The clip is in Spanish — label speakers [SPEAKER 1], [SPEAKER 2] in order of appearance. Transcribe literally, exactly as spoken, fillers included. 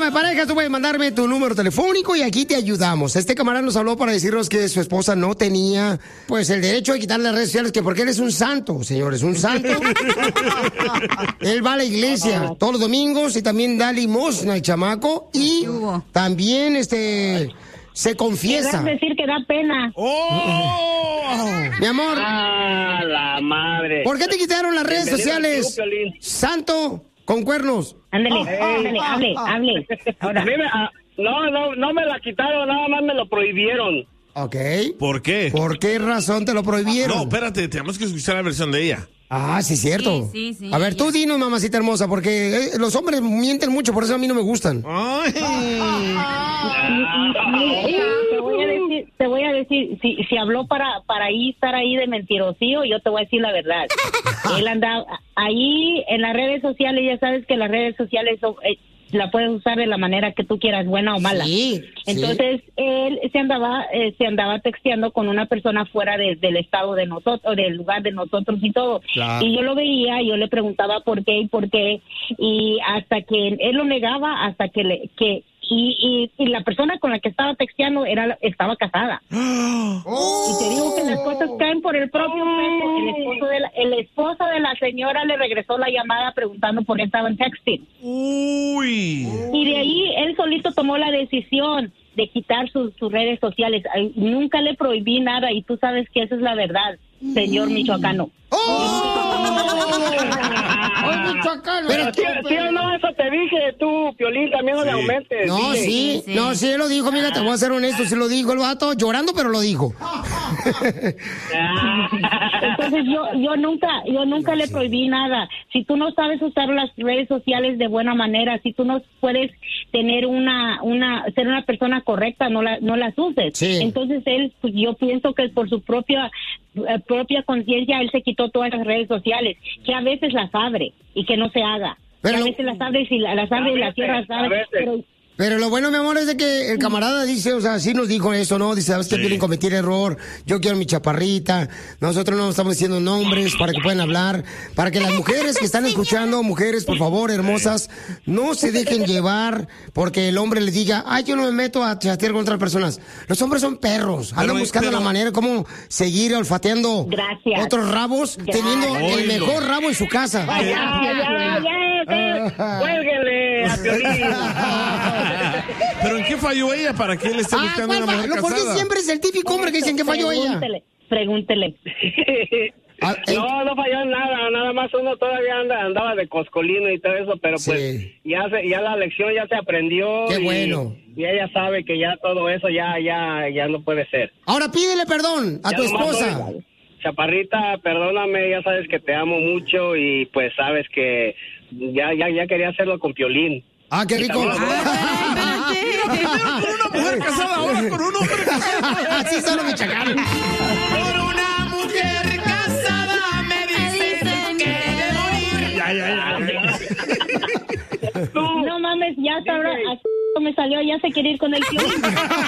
[SPEAKER 1] de parejas, tú puedes mandarme tu número telefónico y aquí te ayudamos. Este camarada nos habló para decirnos que su esposa no tenía, pues, el derecho de quitarle las redes sociales, que porque él es un santo, señores, un santo. Él va a la iglesia todos los domingos y también da limosna al chamaco y también, este... se confiesa.
[SPEAKER 2] Querrás decir que da pena.
[SPEAKER 1] ¡Oh! Mi amor.
[SPEAKER 3] ¡Ah, la madre!
[SPEAKER 1] ¿Por qué te quitaron las redes sociales?
[SPEAKER 3] Club,
[SPEAKER 1] Santo con cuernos.
[SPEAKER 2] Ándale,
[SPEAKER 3] Hey.
[SPEAKER 2] ándale, hable, hable. Ahora.
[SPEAKER 3] A mí me- ah, no, no, no me la quitaron, nada más me lo prohibieron.
[SPEAKER 1] Ok.
[SPEAKER 4] ¿Por qué?
[SPEAKER 1] ¿Por qué razón te lo prohibieron?
[SPEAKER 4] No, espérate, tenemos que escuchar la versión de ella.
[SPEAKER 1] Ah, sí, cierto.
[SPEAKER 5] Sí, sí, sí,
[SPEAKER 1] a ver, tú
[SPEAKER 5] ella.
[SPEAKER 1] dinos, mamacita hermosa, porque eh, los hombres mienten mucho, por eso a mí no me gustan.
[SPEAKER 4] Ay.
[SPEAKER 2] Mira, te voy a decir, te voy a decir, si, si habló para para ahí estar ahí de mentirosío, yo te voy a decir la verdad. Él andaba ahí en las redes sociales, ya sabes que las redes sociales son, eh, la puedes usar de la manera que tú quieras, buena o mala.
[SPEAKER 1] Sí,
[SPEAKER 2] Entonces él se andaba eh, se andaba texteando con una persona fuera de- del estado de nosotros, del lugar de nosotros y todo.
[SPEAKER 1] Claro.
[SPEAKER 2] Y yo lo veía, yo le preguntaba por qué y por qué y hasta que él lo negaba, hasta que le que y, y, y la persona con la que estaba texteando era estaba casada. Y te digo que las cosas caen por el propio peso. El esposo de la, el esposo de la señora le regresó la llamada preguntando por qué estaban texting.
[SPEAKER 4] Uy.
[SPEAKER 2] Y de ahí él solito tomó la decisión de quitar sus, sus redes sociales. Ay, nunca le prohibí nada y tú sabes que esa es la verdad, señor michoacano.
[SPEAKER 1] Pero
[SPEAKER 3] Sí, sí o no, eso te dije tú, Piolín, también no le aumentes.
[SPEAKER 1] No,
[SPEAKER 3] dile.
[SPEAKER 1] sí,
[SPEAKER 5] sí.
[SPEAKER 1] no, sí, él lo dijo, mira, te voy a ser honesto, sí lo dijo el vato, llorando, pero lo dijo.
[SPEAKER 2] Entonces yo yo nunca yo nunca le prohibí nada. Si tú no sabes usar las redes sociales de buena manera, si tú no puedes tener una una ser una persona correcta, no la no las uses.
[SPEAKER 1] Sí.
[SPEAKER 2] Entonces él, pues, yo pienso que por su propia eh, propia conciencia él se quitó todas las redes sociales, que a veces las abre y que no se haga.
[SPEAKER 1] Pero
[SPEAKER 2] Que
[SPEAKER 1] lo-
[SPEAKER 2] a veces las abre y la- las abre y
[SPEAKER 3] A
[SPEAKER 2] las cierra,
[SPEAKER 3] veces, a
[SPEAKER 2] ¿sabes?
[SPEAKER 3] veces.
[SPEAKER 2] Pero
[SPEAKER 1] Pero lo bueno, mi amor, es de que el camarada dice, o sea, sí nos dijo eso, ¿no? Dice, ¿sabes qué?
[SPEAKER 4] Sí.
[SPEAKER 1] Quieren cometer error, yo quiero mi chaparrita, nosotros no estamos diciendo nombres para que puedan hablar, para que las mujeres que están escuchando, mujeres, por favor, hermosas, no se dejen llevar porque el hombre le diga, ay, yo no me meto a chatear con otras personas. Los hombres son perros, andan
[SPEAKER 4] Pero,
[SPEAKER 1] buscando
[SPEAKER 4] pero-
[SPEAKER 1] la manera como seguir olfateando
[SPEAKER 2] Gracias.
[SPEAKER 1] otros rabos,
[SPEAKER 2] Gracias.
[SPEAKER 1] teniendo el
[SPEAKER 4] Oílo.
[SPEAKER 1] mejor rabo en su casa.
[SPEAKER 3] Ya, ya, ya, ya, cuélguenle a Piolín.
[SPEAKER 4] ¿Pero en qué falló ella para que él esté
[SPEAKER 1] Ah,
[SPEAKER 4] buscando
[SPEAKER 1] ¿cuál
[SPEAKER 4] una mujer
[SPEAKER 1] fa- ¿por qué
[SPEAKER 4] casada?
[SPEAKER 1] siempre es el típico hombre que dicen que falló ella?
[SPEAKER 2] Pregúntele, pregúntele.
[SPEAKER 1] Ah, eh,
[SPEAKER 3] No, no falló en nada, nada más uno todavía anda, andaba de coscolino y todo eso, pero pues
[SPEAKER 1] Sí.
[SPEAKER 3] ya se, ya la lección ya se aprendió.
[SPEAKER 1] Qué
[SPEAKER 3] y,
[SPEAKER 1] bueno.
[SPEAKER 3] Y ella sabe que ya todo eso ya, ya, ya no puede ser.
[SPEAKER 1] Ahora pídele perdón a
[SPEAKER 3] Ya
[SPEAKER 1] tu
[SPEAKER 3] nomás
[SPEAKER 1] esposa.
[SPEAKER 3] soy- Chaparrita, perdóname, ya sabes que te amo mucho y pues sabes que ya, ya, ya quería hacerlo con Piolín.
[SPEAKER 1] Ah, qué rico.
[SPEAKER 4] Primero con una mujer casada, ahora con un hombre casado.
[SPEAKER 1] Así son los michoacanos.
[SPEAKER 4] Por una mujer casada me dicen que debe morir. Ya, ya, ya.
[SPEAKER 2] No mames, ya hasta ahora así me salió, ya se quiere ir con el tío.